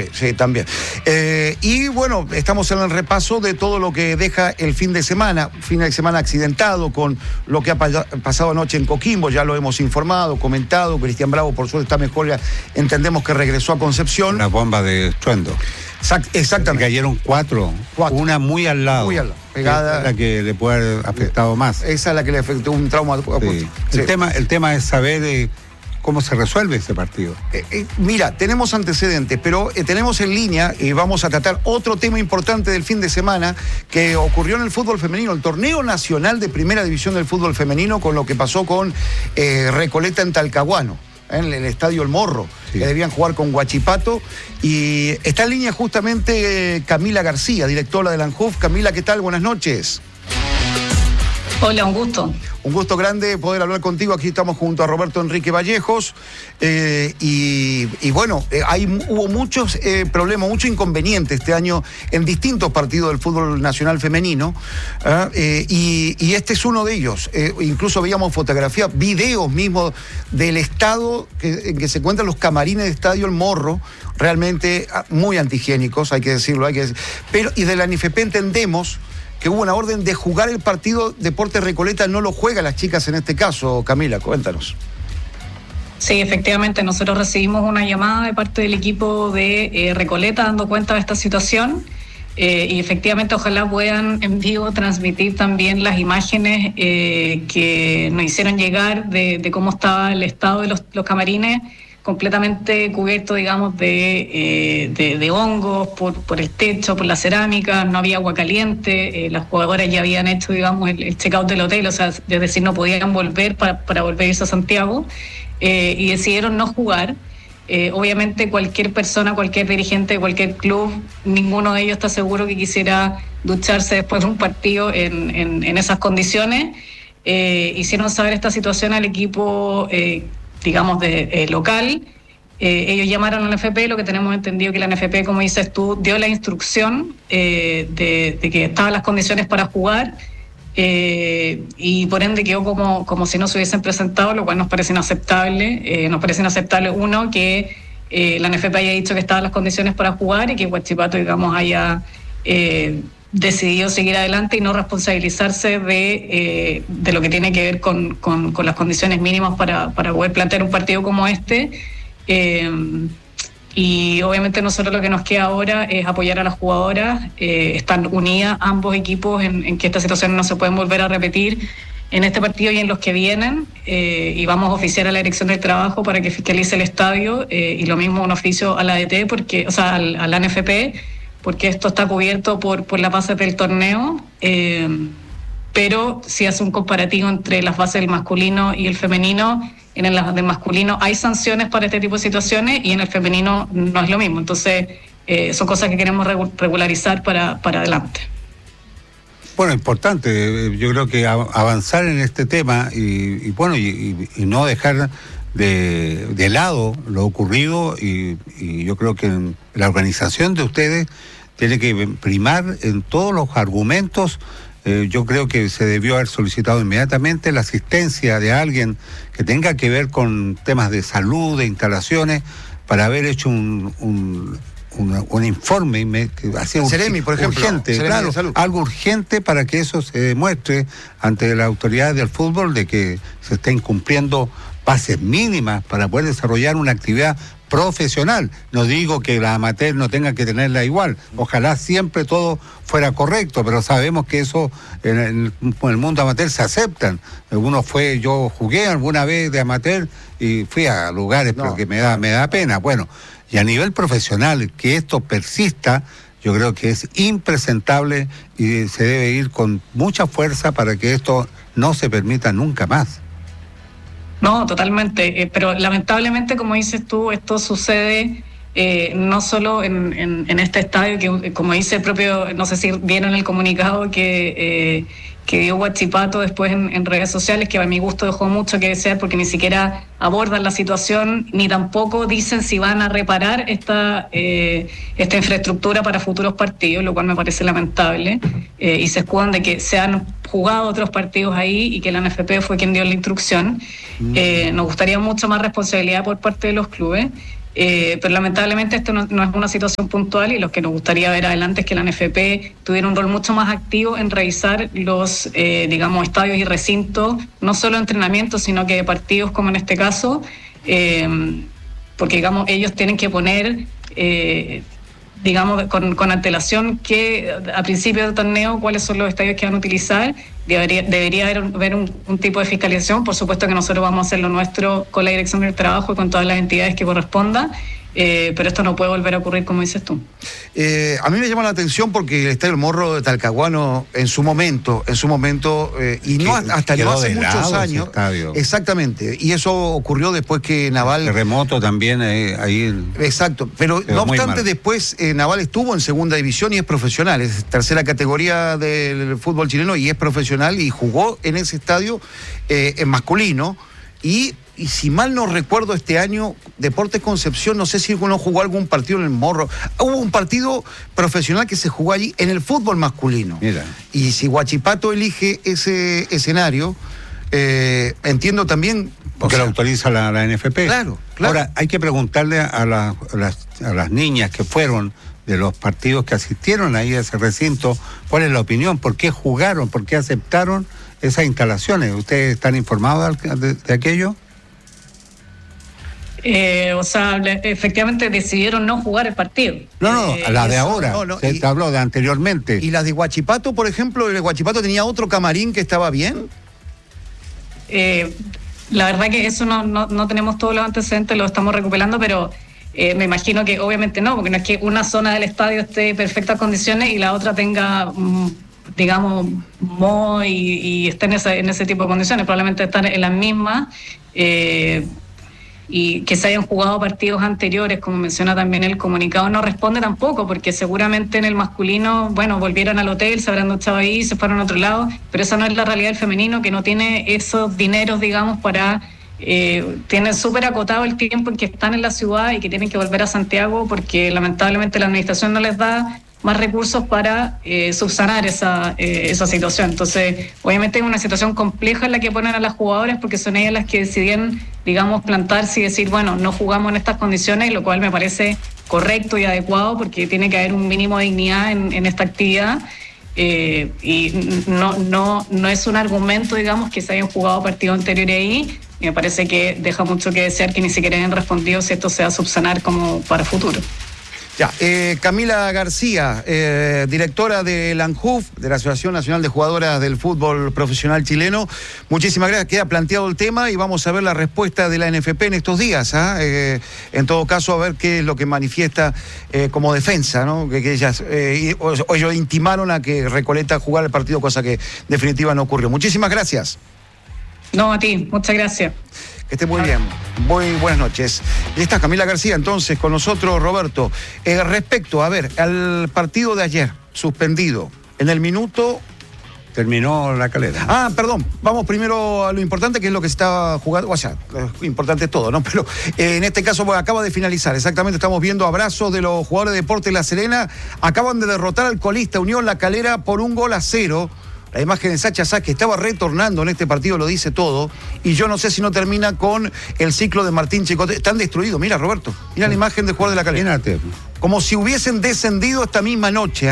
sí, también. Y bueno, estamos en el repaso de todo lo que deja el fin de semana accidentado con lo que ha pasado anoche en Coquimbo, ya lo hemos informado, comentado. Cristian Bravo por suerte está mejor, ya entendemos que regresó a Concepción. Una bomba de estruendo. Exactamente. Cayeron cuatro, una muy al lado. Muy al lado, pegada. Esa es la que le puede haber afectado más. Esa es la que le afectó un trauma. Sí. Sí. El tema es saber cómo se resuelve ese partido. Mira, tenemos antecedentes, pero tenemos en línea y vamos a tratar otro tema importante del fin de semana que ocurrió en el fútbol femenino, el torneo nacional de primera división del fútbol femenino, con lo que pasó con Recoleta en Talcahuano, en el estadio El Morro, sí, que debían jugar con Huachipato. Y está en línea justamente Camila García, directora de la ANJUF. Camila, ¿qué tal? Buenas noches. Hola, un gusto. Un gusto grande poder hablar contigo. Aquí estamos junto a Roberto Enrique Vallejos. Y bueno, hubo muchos problemas, mucho inconveniente este año en distintos partidos del fútbol nacional femenino. Y este es uno de ellos. Incluso veíamos fotografías, videos mismos del estado en que se encuentran los camarines de Estadio El Morro, realmente muy antihigiénicos, hay que decirlo. Pero, y de la NFP entendemos que hubo una orden de jugar el partido. Deportes Recoleta no lo juega las chicas en este caso. Camila, cuéntanos. Sí, efectivamente, nosotros recibimos una llamada de parte del equipo de Recoleta dando cuenta de esta situación y efectivamente ojalá puedan en vivo transmitir también las imágenes que nos hicieron llegar de cómo estaba el estado de los camarines, completamente cubierto, digamos, de hongos por el techo, por la cerámica, no había agua caliente, las jugadoras ya habían hecho, digamos, el check-out del hotel, o sea, es decir, no podían volver para volver a irse a Santiago, y decidieron no jugar. Obviamente cualquier persona, cualquier dirigente de cualquier club, ninguno de ellos está seguro que quisiera ducharse después de un partido en esas condiciones. Hicieron saber esta situación al equipo digamos, local. Ellos llamaron a la NFP, lo que tenemos entendido que la NFP, como dices tú, dio la instrucción de que estaban las condiciones para jugar y por ende quedó como si no se hubiesen presentado, lo cual nos parece inaceptable. Nos parece inaceptable, uno, que la NFP haya dicho que estaban las condiciones para jugar y que Huachipato, digamos, haya decidió seguir adelante y no responsabilizarse de lo que tiene que ver con las condiciones mínimas para poder plantear un partido como este. Y obviamente nosotros lo que nos queda ahora es apoyar a las jugadoras. Están unidas ambos equipos en que esta situación no se pueden volver a repetir en este partido y en los que vienen, y vamos a oficiar a la Dirección del Trabajo para que fiscalice el estadio, y lo mismo un oficio a la ADT, a la NFP, porque esto está cubierto por las bases del torneo, pero si hace un comparativo entre las bases del masculino y el femenino, en el del masculino hay sanciones para este tipo de situaciones y en el femenino no es lo mismo. Entonces, son cosas que queremos regularizar para adelante. Bueno, importante, yo creo que avanzar en este tema y no dejar de lado lo ocurrido, y yo creo que la organización de ustedes tiene que primar en todos los argumentos. Yo creo que se debió haber solicitado inmediatamente la asistencia de alguien que tenga que ver con temas de salud, de instalaciones, para haber hecho un informe Ceremi, por ejemplo, urgente, Ceremi, claro, algo urgente para que eso se demuestre ante la autoridad del fútbol de que se está incumpliendo bases mínimas para poder desarrollar una actividad profesional. No digo que la amateur no tenga que tenerla igual, ojalá siempre todo fuera correcto, pero sabemos que eso en el mundo amateur se aceptan. Yo jugué alguna vez de amateur y fui a lugares pero que me da pena. Bueno, y a nivel profesional, que esto persista, yo creo que es impresentable y se debe ir con mucha fuerza para que esto no se permita nunca más. No, totalmente, pero lamentablemente, como dices tú, esto sucede no solo en este estadio, que como dice el propio, no sé si vieron el comunicado que dio Huachipato después en redes sociales, que a mi gusto dejó mucho que desear, porque ni siquiera abordan la situación, ni tampoco dicen si van a reparar esta infraestructura para futuros partidos, lo cual me parece lamentable, y se escudan de que se han jugado otros partidos ahí y que la NFP fue quien dio la instrucción. Nos gustaría mucho más responsabilidad por parte de los clubes. pero lamentablemente esto no es una situación puntual, y lo que nos gustaría ver adelante es que la NFP tuviera un rol mucho más activo en revisar los, estadios y recintos, no solo de entrenamiento, sino que de partidos, como en este caso, porque, ellos tienen que poner, con antelación que a principio del torneo cuáles son los estadios que van a utilizar. Debería haber un tipo de fiscalización. Por supuesto que nosotros vamos a hacer lo nuestro con la Dirección del Trabajo y con todas las entidades que correspondan, pero esto no puede volver a ocurrir, como dices tú. A mí me llama la atención porque el Estadio El Morro de Talcahuano en su momento, y no hasta no hace muchos años, exactamente, y eso ocurrió después que Naval... Terremoto también ahí... Exacto, pero no obstante después Naval estuvo en segunda división y es profesional, es tercera categoría del fútbol chileno y es profesional, y jugó en ese estadio en masculino, y si mal no recuerdo, este año Deportes Concepción, no sé si uno jugó algún partido en el Morro. Hubo un partido profesional que se jugó allí en el fútbol masculino. Mira. Y si Huachipato elige ese escenario, entiendo también... Porque lo autoriza la NFP. Claro. Ahora, hay que preguntarle a las niñas que fueron de los partidos que asistieron ahí a ese recinto, ¿cuál es la opinión? ¿Por qué jugaron? ¿Por qué aceptaron esas instalaciones? ¿Ustedes están informados de aquello? Efectivamente decidieron no jugar el partido. No, la de ahora. Se habló de anteriormente. ¿Y las de Huachipato, por ejemplo? ¿El Huachipato tenía otro camarín que estaba bien? La verdad que eso no tenemos todos los antecedentes, lo estamos recuperando, pero me imagino que obviamente no, porque no es que una zona del estadio esté en perfectas condiciones y la otra tenga... moho y esté en ese tipo de condiciones. Probablemente están en las mismas, y que se hayan jugado partidos anteriores, como menciona también el comunicado, no responde tampoco, porque seguramente en el masculino, volvieron al hotel, se habrán duchado ahí, se fueron a otro lado, pero esa no es la realidad del femenino, que no tiene esos dineros, para... tienen súper acotado el tiempo en que están en la ciudad y que tienen que volver a Santiago, porque lamentablemente la administración no les da más recursos para subsanar esa situación. Entonces, obviamente es una situación compleja en la que ponen a las jugadoras, porque son ellas las que deciden, plantarse y decir, no jugamos en estas condiciones, lo cual me parece correcto y adecuado, porque tiene que haber un mínimo de dignidad en esta actividad, y no es un argumento, que se hayan jugado partidos anteriores ahí. Me parece que deja mucho que desear que ni siquiera hayan respondido si esto se va a subsanar como para futuro. Ya, Camila García, directora de la ANJUF, de la Asociación Nacional de Jugadoras del Fútbol Profesional Chileno, muchísimas gracias. Queda planteado el tema y vamos a ver la respuesta de la NFP en estos días. En todo caso, a ver qué es lo que manifiesta como defensa, ¿no? Que ellas ellos intimaron a que Recoleta jugara el partido, cosa que definitiva no ocurrió. Muchísimas gracias. No, a ti, muchas gracias. Que esté muy bien. Muy buenas noches. Y está Camila García, entonces, con nosotros, Roberto. Respecto, al partido de ayer, suspendido, en el minuto... Terminó La Calera. Perdón. Vamos primero a lo importante, que es lo que se está jugando. O sea, importante es todo, ¿no? Pero en este caso acaba de finalizar. Exactamente, estamos viendo abrazos de los jugadores de Deportes La Serena. Acaban de derrotar al colista Unión La Calera por 1-0. La imagen de Sacha Sá, que estaba retornando en este partido, lo dice todo. Y yo no sé si no termina con el ciclo de Martín Chicote. Están destruidos. Mira, Roberto. Mira la imagen del jugador de La Calera. Imagínate. Como si hubiesen descendido esta misma noche.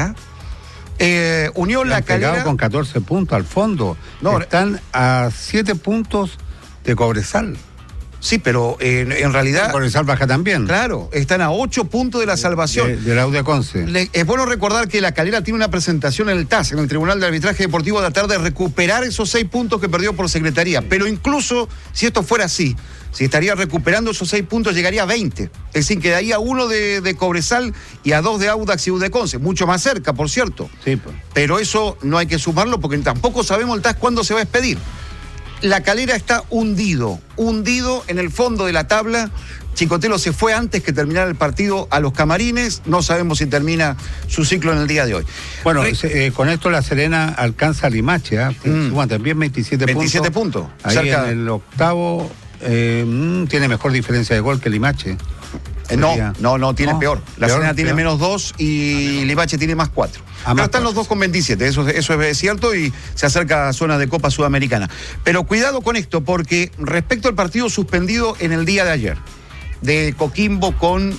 Unión La Calera. Con 14 puntos al fondo. Están a 7 puntos de Cobresal. Sí, pero en realidad... Cobresal baja también. Claro, están a 8 puntos de la salvación. De la U de Conce. Es bueno recordar que La Calera tiene una presentación en el TAS, en el Tribunal de Arbitraje Deportivo, de tratar de recuperar esos 6 puntos que perdió por secretaría. Pero incluso si esto fuera así, si estaría recuperando esos 6 puntos, llegaría a 20. Es decir, quedaría 1 de Cobresal y a 2 de Audax y U de Conce. Mucho más cerca, por cierto. Sí, pues. Pero eso no hay que sumarlo porque tampoco sabemos el TAS cuándo se va a expedir. La Calera está hundido en el fondo de la tabla. Chicotelo se fue antes que terminara el partido a los camarines. No sabemos si termina su ciclo en el día de hoy. Bueno, con esto La Serena alcanza a Limache, Suman también 27 puntos. Ahí cerca... en el octavo tiene mejor diferencia de gol que Limache. No, tiene peor. La Serena tiene -2 y Limache tiene +4. Pero están los dos con 27, eso es cierto, y se acerca a zona de Copa Sudamericana. Pero cuidado con esto, porque respecto al partido suspendido en el día de ayer, de Coquimbo con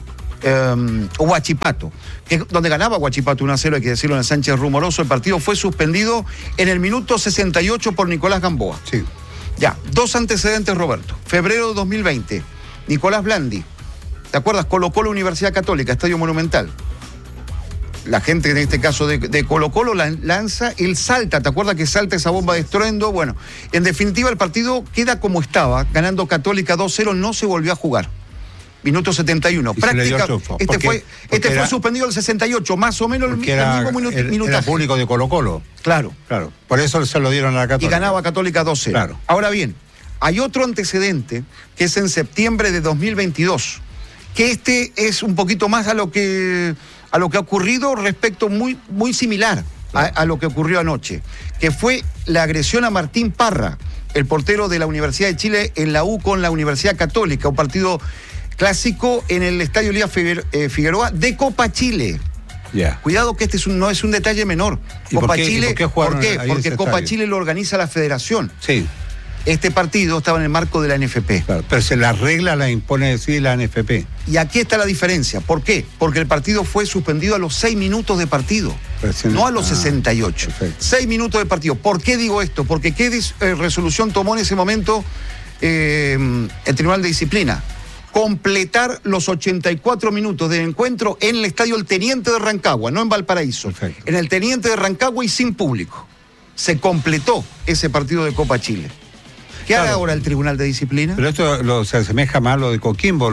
Huachipato, donde ganaba Huachipato 1-0, hay que decirlo, en el Sánchez Rumoroso. El partido fue suspendido en el minuto 68 por Nicolás Gamboa. Sí. Ya, 2 antecedentes, Roberto. Febrero de 2020, Nicolás Blandi. ¿Te acuerdas? Colo-Colo, Universidad Católica, Estadio Monumental. La gente, en este caso de Colo-Colo, lanza el Salta. ¿Te acuerdas que salta esa bomba de estruendo? Bueno, en definitiva el partido queda como estaba, ganando Católica 2-0, no se volvió a jugar. Minuto 71. Este fue suspendido el 68, más o menos el mismo minutaje. Era público de Colo-Colo. Claro. Por eso se lo dieron a la Católica. Y ganaba Católica 2-0. Claro. Ahora bien, hay otro antecedente que es en septiembre de 2022, que este es un poquito más a lo que ha ocurrido respecto muy similar a lo que ocurrió anoche, que fue la agresión a Martín Parra, el portero de la Universidad de Chile en la U con la Universidad Católica, un partido clásico en el Estadio Elías Figueroa de Copa Chile. Yeah. Cuidado que no es un detalle menor. Copa Chile, ¿por qué? Porque Copa Chile lo organiza la federación. Sí. Este partido estaba en el marco de la NFP. Claro, pero la regla la impone sí la NFP. Y aquí está la diferencia. ¿Por qué? Porque el partido fue suspendido a los 6 minutos de partido, no a los 68. Perfecto. 6 minutos de partido. ¿Por qué digo esto? Porque ¿qué resolución tomó en ese momento el Tribunal de Disciplina? Completar los 84 minutos de encuentro en el estadio El Teniente de Rancagua, no en Valparaíso. Perfecto. En el Teniente de Rancagua y sin público. Se completó ese partido de Copa Chile. ¿Qué hará ahora el Tribunal de Disciplina? Pero esto se asemeja más a lo de Coquimbo,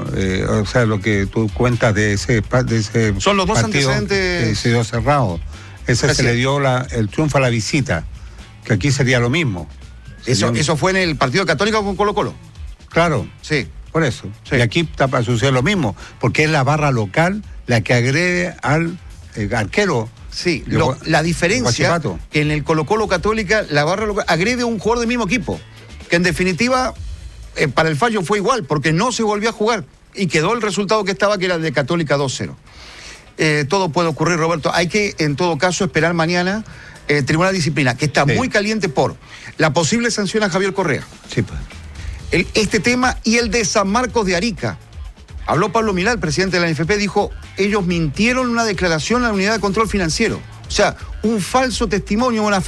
o sea, lo que tú cuentas de ese son los dos partido antecedentes que se dio cerrado. Ese se le dio el triunfo a la visita, que aquí sería lo mismo. Eso fue en el partido Católico con Colo-Colo. Claro. Sí. Por eso. Sí. Y aquí sucede lo mismo, porque es la barra local la que agrede al arquero. Sí, la diferencia que en el Colo-Colo Católica la barra local agrede a un jugador del mismo equipo, que en definitiva para el fallo fue igual, porque no se volvió a jugar y quedó el resultado que estaba, que era de Católica 2-0. Todo puede ocurrir, Roberto. Hay que, en todo caso, esperar mañana Tribunal de Disciplina, que está muy caliente por la posible sanción a Javier Correa. Sí, pues. Este tema y el de San Marcos de Arica. Habló Pablo Milá, el presidente de la NFP, dijo, ellos mintieron una declaración a la unidad de control financiero. O sea, un falso testimonio, una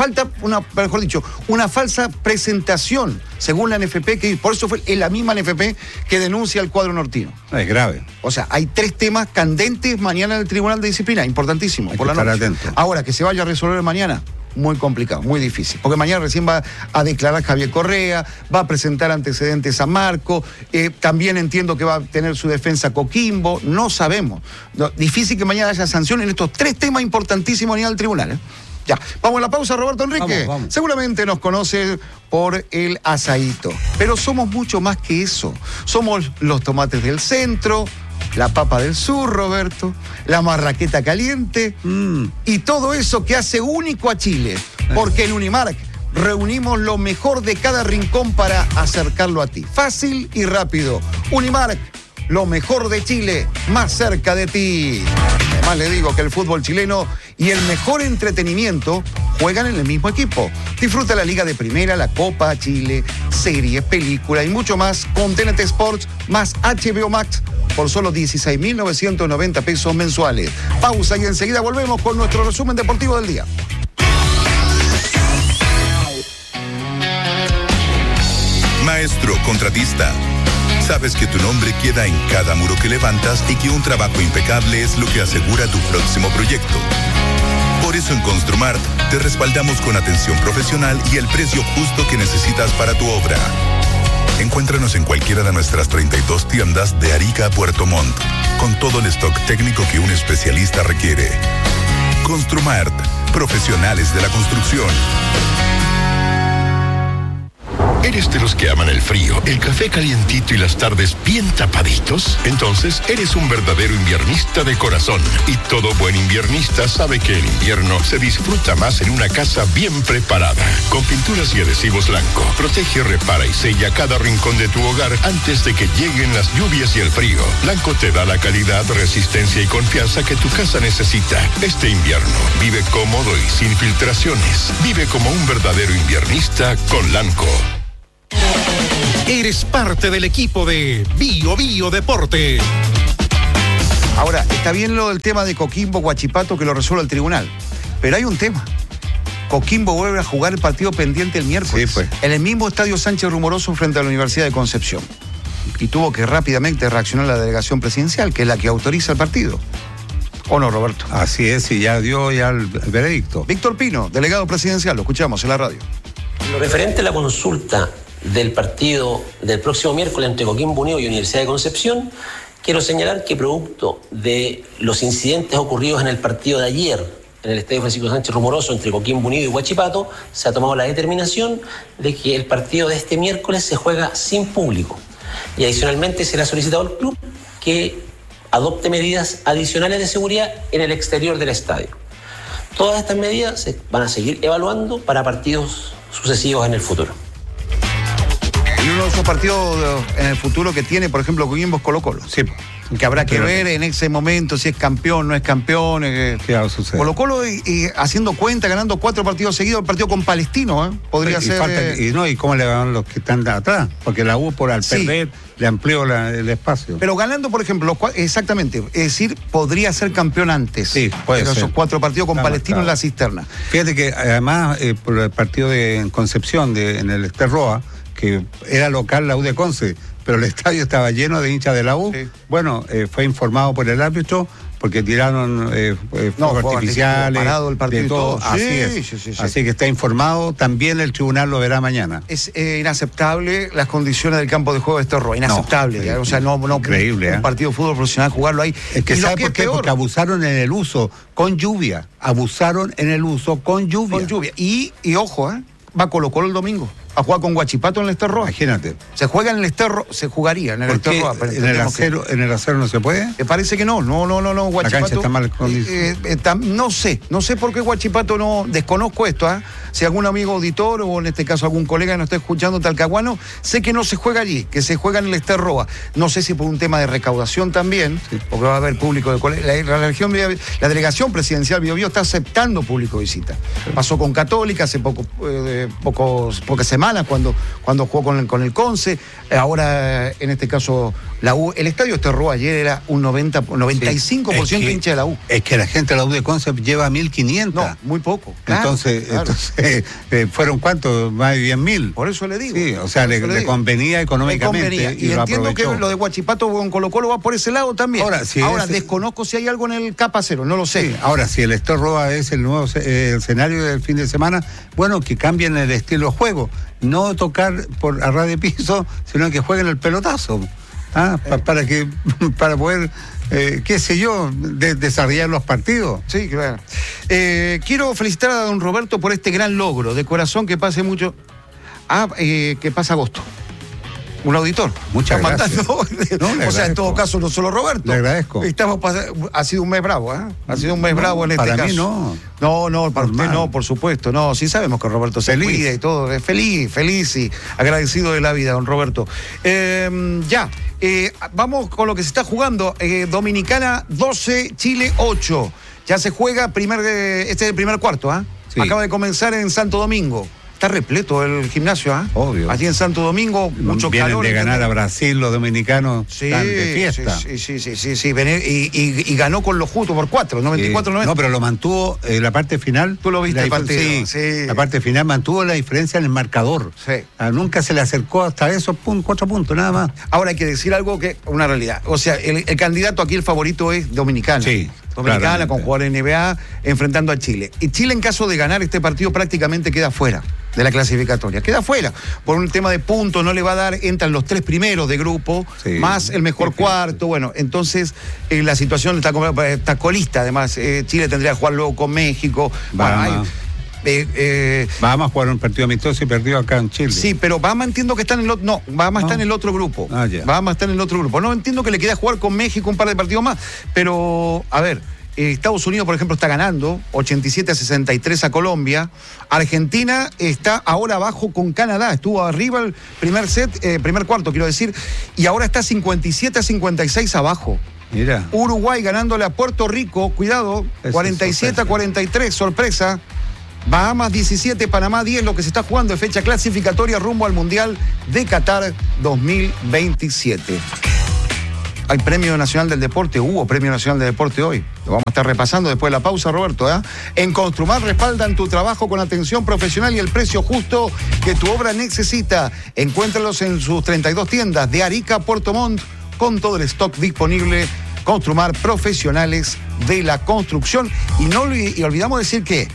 falsa presentación, según la NFP, que por eso fue la misma NFP que denuncia al cuadro nortino. Es grave. O sea, hay 3 temas candentes mañana en el Tribunal de Disciplina, importantísimo. Hay por que la noche. Estar atento. Ahora, que se vaya a resolver mañana, muy complicado, muy difícil, porque mañana recién va a declarar Javier Correa, va a presentar antecedentes a Marco, también entiendo que va a tener su defensa Coquimbo, no sabemos. Difícil que mañana haya sanción en estos 3 temas importantísimos a nivel del tribunal. Ya, vamos a la pausa, Roberto Enrique. Vamos. Seguramente nos conoce por el asadito, pero somos mucho más que eso. Somos los tomates del centro, la papa del sur, Roberto, la marraqueta caliente y todo eso que hace único a Chile, porque en Unimark reunimos lo mejor de cada rincón para acercarlo a ti. Fácil y rápido. Unimark, lo mejor de Chile, más cerca de ti. Además le digo que el fútbol chileno y el mejor entretenimiento juegan en el mismo equipo. Disfruta la Liga de Primera, la Copa Chile, series, películas y mucho más con TNT Sports más HBO Max por solo 16.990 pesos mensuales. Pausa y enseguida volvemos con nuestro resumen deportivo del día. Maestro contratista, sabes que tu nombre queda en cada muro que levantas y que un trabajo impecable es lo que asegura tu próximo proyecto. Por eso en Construmart te respaldamos con atención profesional y el precio justo que necesitas para tu obra. Encuéntranos en cualquiera de nuestras 32 tiendas de Arica a Puerto Montt, con todo el stock técnico que un especialista requiere. Construmart, profesionales de la construcción. ¿Eres de los que aman el frío, el café calientito y las tardes bien tapaditos? Entonces eres un verdadero inviernista de corazón. Y todo buen inviernista sabe que el invierno se disfruta más en una casa bien preparada. Con pinturas y adhesivos Lanco, protege, repara y sella cada rincón de tu hogar antes de que lleguen las lluvias y el frío. Lanco te da la calidad, resistencia y confianza que tu casa necesita. Este invierno, vive cómodo y sin filtraciones. Vive como un verdadero inviernista con Lanco. Eres parte del equipo de Bio Bio Deporte. Ahora, está bien lo del tema de Coquimbo, Huachipato, que lo resuelve el tribunal. Pero hay un tema. Coquimbo vuelve a jugar el partido pendiente el miércoles. Sí, fue. En el mismo estadio Sánchez Rumoroso frente a la Universidad de Concepción. Y tuvo que rápidamente reaccionar la delegación presidencial, que es la que autoriza el partido. ¿O no, Roberto? Así es, y ya dio el veredicto. Víctor Pino, delegado presidencial, lo escuchamos en la radio. Lo referente a la consulta del partido del próximo miércoles entre Coquimbo Unido y Universidad de Concepción, quiero señalar que producto de los incidentes ocurridos en el partido de ayer en el Estadio Francisco Sánchez Rumoroso entre Coquimbo Unido y Huachipato, se ha tomado la determinación de que el partido de este miércoles se juega sin público. Y adicionalmente se le ha solicitado al club que adopte medidas adicionales de seguridad en el exterior del estadio. Todas estas medidas se van a seguir evaluando para partidos sucesivos en el futuro. Y uno de esos partidos en el futuro que tiene, por ejemplo, Coquimbo es Colo-Colo. Sí. Que habrá que ver en ese momento si es campeón, no es campeón. ¿Qué va a suceder? Colo-Colo haciendo cuenta, ganando 4 partidos seguidos, el partido con Palestino, podría ser. ¿Y cómo le van los que están atrás? Porque la U, al perder, le amplió el espacio. Pero ganando, por ejemplo, exactamente, es decir, podría ser campeón antes. Sí, puede ser. Esos 4 partidos con Palestino en la cisterna. Fíjate que además, por el partido en Concepción, en el Esterroa, que era local la U de Conce, pero el estadio estaba lleno de hinchas de la U. Sí. Bueno, fue informado por el árbitro porque tiraron fuegos artificiales, el partido de todo. Sí, así es. Sí. Así que está informado. También el tribunal lo verá mañana. Es inaceptable las condiciones del campo de juego de Esterroa. Inaceptable. No, o sea, no increíble. Un partido de fútbol profesional jugarlo ahí. Es que ¿sabe por qué? Porque abusaron en el uso con lluvia. Abusaron en el uso con lluvia. Con lluvia. Y ojo, va Colo-Colo el domingo a jugar con Huachipato en el Esterroa. Imagínate. Se juega en el Esterroa, se jugaría en el Esterroa. ¿En el acero no se puede? Parece que no. Huachipato, la cancha está mal condicionada. No sé por qué Huachipato no, desconozco esto, Si algún amigo auditor o en este caso algún colega que nos está escuchando talcahuano, sé que no se juega allí, que se juega en el Esterroa. No sé si por un tema de recaudación también, porque va a haber público de colegio. La delegación presidencial Bio Bio está aceptando público de visita. Pasó con Católica hace pocas semanas cuando jugó con el Conce. Ahora, en este caso, la U. El estadio Esterroa ayer era un 95% hincha de la U. Es que la gente de la U de Conce lleva 1.500. No, muy poco. Claro, entonces ¿fueron cuántos? Más de 10.000. Por eso le digo. Sí, o sea, le convenía económicamente. Y entiendo que lo de Huachipato con Colo-Colo va por ese lado también. Ahora desconozco si hay algo en el Capa Cero, no lo sé. Sí, ahora, si el Esterroa es el nuevo escenario del fin de semana, bueno, que cambien el estilo de juego. No tocar a ras de piso, sino que jueguen el pelotazo. Para poder, qué sé yo, desarrollar los partidos. Sí, claro. Quiero felicitar a don Roberto por este gran logro. De corazón, que pase mucho. Que pase agosto. Un auditor. Muchas gracias. O sea, en todo caso, no solo Roberto. Le agradezco. Ha sido un mes bravo, Ha sido un mes bravo en este caso. Para mí no. No, para usted no, por supuesto. No, sí sabemos que Roberto se cuida y todo. Es feliz y agradecido de la vida, don Roberto. Vamos con lo que se está jugando. Dominicana 12, Chile 8. Ya se juega este es el primer cuarto, Sí. Acaba de comenzar en Santo Domingo. Está repleto el gimnasio, Obvio. Allí en Santo Domingo, mucho calor. Vienen de ganar a Brasil, los dominicanos están de fiesta. Sí. Y ganó con lo justo por 4, 94-90. No, pero lo mantuvo la parte final. Tú lo viste el partido. Sí. La parte final mantuvo la diferencia en el marcador. Sí. Nunca se le acercó hasta esos 4 puntos, nada más. Ahora hay que decir algo que una realidad. O sea, el candidato aquí, el favorito es Dominicana. Sí. Dominicana con jugadores NBA enfrentando a Chile. Y Chile, en caso de ganar este partido, prácticamente queda fuera de la clasificatoria. Queda fuera. Por un tema de puntos, no le va a dar, entran los 3 primeros de grupo, más el mejor cuarto. Bueno, entonces la situación está colista. Además, Chile tendría que jugar luego con México. Vamos a jugar un partido amistoso y perdió acá en Chile. Sí, pero Bahamas entiendo que está en el otro. No, Bahamas está en el otro grupo. Bahamas está en el otro grupo. No, entiendo que le queda jugar con México un par de partidos más. Pero, a ver, Estados Unidos, por ejemplo, está ganando 87-63 a Colombia. Argentina está ahora abajo con Canadá. Estuvo arriba el primer cuarto, quiero decir, y ahora está 57-56 abajo. Mira. Uruguay ganándole a Puerto Rico, cuidado, 47-43, sorpresa. Bahamas 17, Panamá 10, lo que se está jugando es fecha clasificatoria rumbo al Mundial de Qatar 2027. Hay Premio Nacional del Deporte, hubo Premio Nacional del Deporte hoy. Lo vamos a estar repasando después de la pausa, Roberto. En Construmar respaldan tu trabajo con atención profesional y el precio justo que tu obra necesita. Encuéntralos en sus 32 tiendas de Arica a Puerto Montt con todo el stock disponible. Construmar, profesionales de la construcción. Y olvidamos decir que,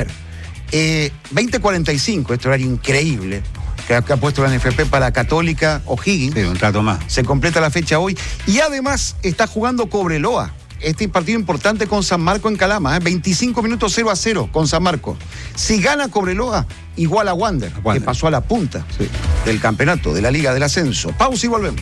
20:45, este horario increíble que ha puesto la NFP para Católica O'Higgins. Sí, un rato más. Se completa la fecha hoy. Y además está jugando Cobreloa. Este partido importante con San Marco en Calama. 25 minutos 0-0 con San Marco. Si gana Cobreloa, igual a Wander, que pasó a la punta del campeonato, de la Liga del Ascenso. Pausa y volvemos.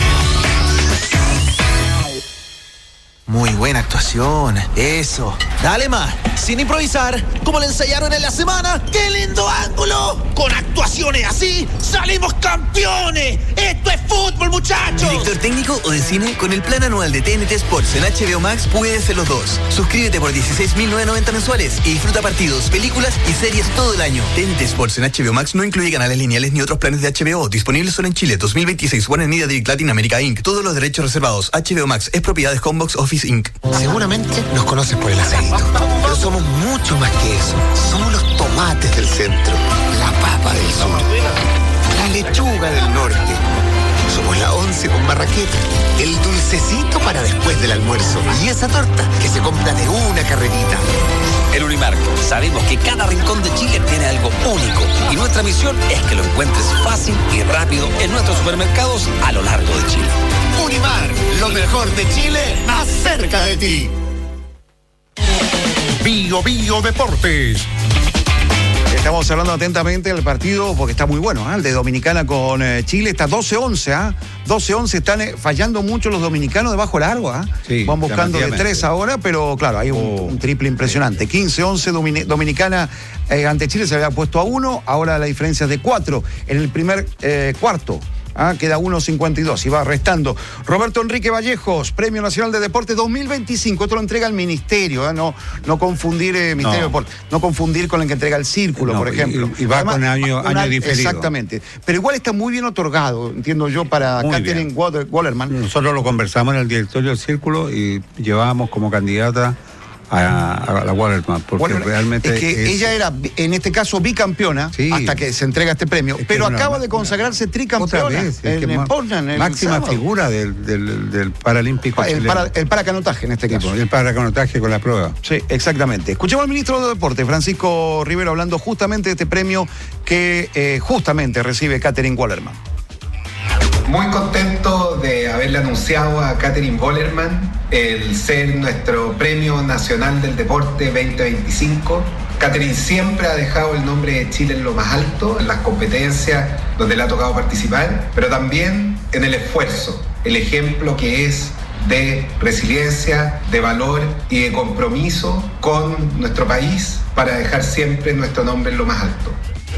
Muy buena actuación, eso. Dale más, sin improvisar, como le ensayaron en la semana. ¡Qué lindo ángulo! Con actuaciones así, ¡salimos campeones! ¡Esto es fútbol, muchachos! ¿Director técnico o de cine? Con el plan anual de TNT Sports en HBO Max puedes ser los dos. Suscríbete por 16.990 mensuales y disfruta partidos, películas y series todo el año. TNT Sports en HBO Max no incluye canales lineales ni otros planes de HBO. Disponibles solo en Chile, 2026. Warner Media Direct Latin America Inc. Todos los derechos reservados. HBO Max es propiedad de Homebox Office Inc. Seguramente nos conoces por el aceite, pero somos mucho más que eso. Somos los tomates del centro, la papa del sur, la lechuga del norte. Somos la 11 con marraqueta, el dulcecito para después del almuerzo y esa torta que se compra de una carrerita. En Unimark sabemos que cada rincón de Chile tiene algo único y nuestra misión es que lo encuentres fácil y rápido en nuestros supermercados a lo largo de Chile. Unimark, lo mejor de Chile, más cerca de ti. Bio Deportes. Estamos hablando atentamente del partido porque está muy bueno, el de Dominicana con Chile. Está 12-11, 12-11, están fallando mucho los dominicanos debajo del agua. Sí, van buscando de 3 ahora, pero claro, hay un triple impresionante. 15-11 Dominicana ante Chile se había puesto a 1, ahora la diferencia es de 4 en el primer cuarto. Queda 1.52 y va restando. Roberto Enrique Vallejos, Premio Nacional de Deporte 2025. Esto lo entrega el Ministerio, no confundir Ministerio de Deporte, no confundir con el que entrega el Círculo, por ejemplo. Y va. Además, con año diferido. Exactamente. Pero igual está muy bien otorgado, entiendo yo, para Catherine Wallerman. Nosotros lo conversamos en el directorio del Círculo y llevábamos como candidata a la Wallerman, porque realmente es que ella era, en este caso, bicampeona, hasta que se entrega este premio, pero acaba de consagrarse tricampeona en Portland. Máxima figura del Paralímpico chileno. El paracanotaje, en este caso. El paracanotaje con la prueba. Sí, exactamente. Escuchemos al ministro de Deportes, Francisco Rivero, hablando justamente de este premio que justamente recibe Catherine Wallerman. Muy contento de haberle anunciado a Catherine Wallerman el ser nuestro Premio Nacional del Deporte 2025. Catherine siempre ha dejado el nombre de Chile en lo más alto, en las competencias donde le ha tocado participar, pero también en el esfuerzo, el ejemplo que es de resiliencia, de valor y de compromiso con nuestro país para dejar siempre nuestro nombre en lo más alto.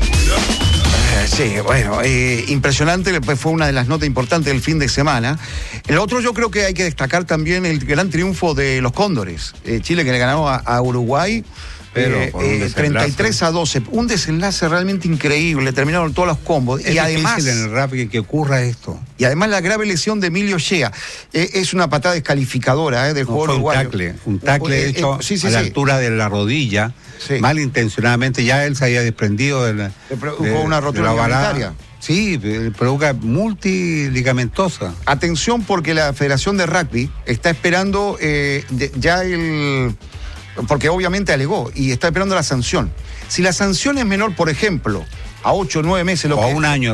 Sí, bueno, impresionante, fue una de las notas importantes del fin de semana. El otro yo creo que hay que destacar también el gran triunfo de los Cóndores. Chile que le ganó a Uruguay. Pero 33-12, un desenlace realmente increíble, terminaron todos los combos. Es difícil en el rap que ocurra esto. Y además la grave lesión de Emilio Shea. Es una patada descalificadora del jugador uruguayo. Un tackle hecho a la altura de la rodilla, malintencionadamente. Ya él se había desprendido de una rotura ligamentaria. Sí, provoca multiligamentosa. Atención, porque la Federación de Rugby está esperando porque obviamente alegó y está esperando la sanción. Si la sanción es menor, por ejemplo, a 8 o 9 meses, un año,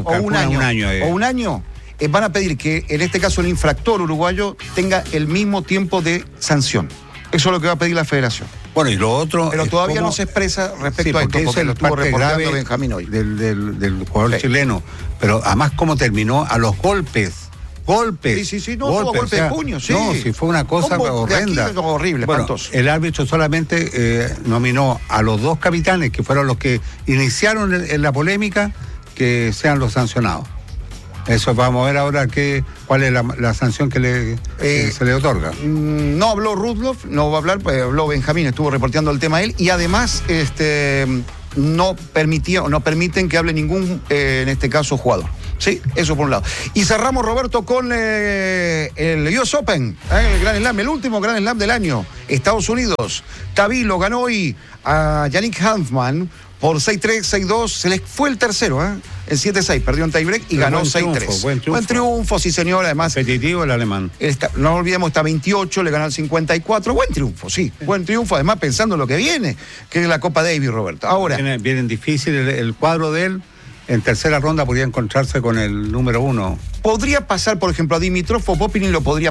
van a pedir que, en este caso, el infractor uruguayo tenga el mismo tiempo de sanción. Eso es lo que va a pedir la Federación. Bueno, y lo otro... Pero todavía no se expresa respecto a esto, porque lo estuvo reportando Benjamín hoy. Del jugador chileno. Pero además, cómo terminó a los golpes. Sí, no, tuvo golpe de puño, sí. No, sí, fue una cosa horrenda. Horrible, bueno, espantoso. El árbitro solamente nominó a los 2 capitanes, que fueron los que iniciaron en la polémica, que sean los sancionados. Eso vamos a ver ahora cuál es la sanción que se le otorga. No habló Rudloff, no va a hablar, pues habló Benjamín, estuvo reporteando el tema él, y además no permiten que hable ningún, en este caso, jugador. Sí, eso por un lado. Y cerramos, Roberto, con el US Open, el Grand Slam, el último Grand Slam del año. Estados Unidos. Tabilo ganó hoy a Yannick Hanfmann por 6-3, 6-2. Se les fue el tercero, en 7-6. Perdió en tiebreak y ganó 6-3. Buen triunfo, sí, señor. Además, competitivo el alemán. No olvidemos, está 28, le ganó al 54. Buen triunfo, sí. Buen triunfo, además pensando en lo que viene, que es la Copa Davis, Roberto. Ahora. Viene difícil el cuadro de él. En tercera ronda podría encontrarse con el número 1. Podría pasar, por ejemplo, a Dimitrov, o Popyrin lo podría